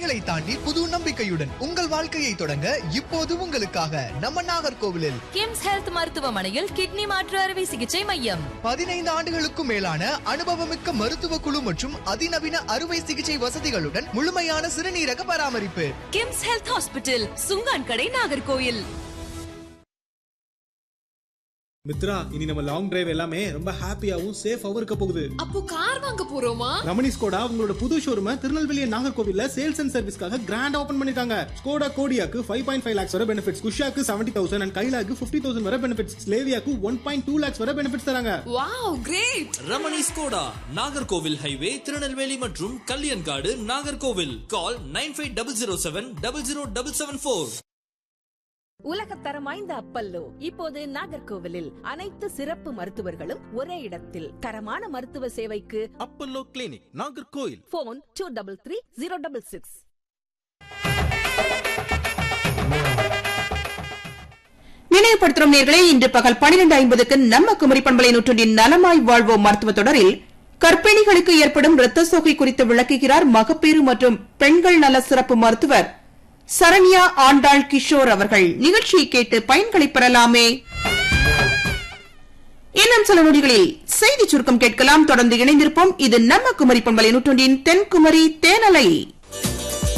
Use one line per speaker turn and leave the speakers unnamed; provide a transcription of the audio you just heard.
தடைகளை தாண்டி புது நம்பிக்கையுடன் உங்கள் வாழ்க்கையை தொடங்க இப்போது உங்களுக்காக நம்ம நாகர்கோவிலில்
கிம்ஸ் ஹெல்த் மருத்துவமனையில் கிட்னி மாற்று அறுவை சிகிச்சை மையம்.
15 ஆண்டுகளுக்கும் மேலான அனுபவமிக்க மருத்துவ குழு மற்றும் அதிநவீன அறுவை சிகிச்சை வசதிகளுடன் முழுமையான சிறுநீரக பராமரிப்பு.
கிம்ஸ் ஹெல்த் ஹாஸ்பிட்டல், சுங்கான் கடை, நாகர்கோவில்.
மித்ரா, இனி நம்ம லாங் டிரைவ் எல்லாமே ரொம்ப ஹாப்பியாவும் சேஃபாவும் இருக்க போகுது.
அப்போ கார் வாங்க போறோமா?
ரமணி ஸ்கோடா உங்களோட புது ஷோரூமை திருநெல்வேலி நாகர்கோவில்ல சேல்ஸ் அண்ட் சர்வீஸ்க்காக கிராண்ட் ஓபன் பண்ணிருக்காங்க. ஸ்கோடா கோடியாக்கு 5.5 lakhs வரை பெனிஃபிட்ஸ், குஷாக்கு 70,000 and கைலாக்கு 50,000 வரை பெனிஃபிட்ஸ், ஸ்லேவியாக்கு 1.2 lakhs வரை பெனிஃபிட்ஸ் தராங்க.
Wow, great!
Ramani Skoda, Nagercoil highway, Tirunelveli மற்றும் கல்யாண்காடு, நாகர்கோவில். கால் 9507700774.
உலகத்தரம் வாய்ந்த அப்பல்லோ இப்போது நாகர்கோவிலில். அனைத்து சிறப்பு மருத்துவர்களும் ஒரே இடத்தில். தரமான மருத்துவ சேவைக்கு
அப்பல்லோ கிளினிக், நாகர்கோவில்.
போன் 233066.
நினைவுபடுத்தும் நேயர்களே, இன்று பகல் 12:50க்கு நம்ம குமரி பண்பலை 100 நலமாய் வாழ்வோம் மருத்துவ தொடரில் கர்ப்பிணிகளுக்கு ஏற்படும் இரத்த சோகை குறித்து விளக்குகிறார் மகப்பேறு மற்றும் பெண்கள் நல சிறப்பு மருத்துவர் சரண்யா ஆண்டாள் கிஷோர் அவர்கள். நிகழ்ச்சியை கேட்டு பயன்களை பெறலாமே. இன்னும் சில நொடிகளில் செய்தி சுருக்கம் கேட்கலாம். தொடர்ந்து இணைந்திருப்போம். இது நம்ம குமரி பண்பலை 100 தென்குமரி தேனலை.